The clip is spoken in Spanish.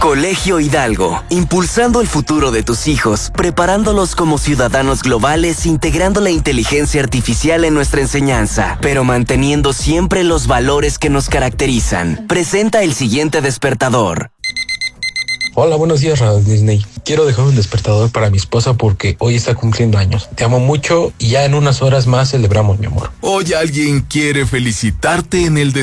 Colegio Hidalgo, impulsando el futuro de tus hijos, preparándolos como ciudadanos globales, integrando la inteligencia artificial en nuestra enseñanza, pero manteniendo siempre los valores que nos caracterizan. Presenta el siguiente despertador. Hola, buenos días, Radio Disney. Quiero dejar un despertador para mi esposa porque hoy está cumpliendo años. Te amo mucho y ya en unas horas más celebramos, mi amor. Hoy alguien quiere felicitarte en el despertador.